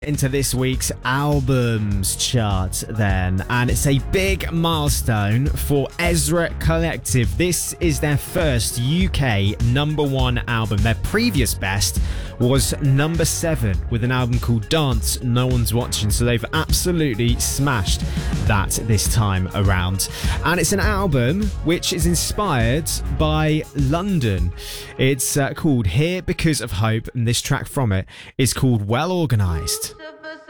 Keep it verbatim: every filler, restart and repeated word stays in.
Into this week's albums chart then, and it's a big milestone for Ezra Collective. This is their first U K number one album. Their previous best was number seven with an album called Dance No One's Watching, so they've absolutely smashed that this time around. And it's an album which is inspired by London. It's uh, called Here Because of Hope, and this track from it is called Well Organised.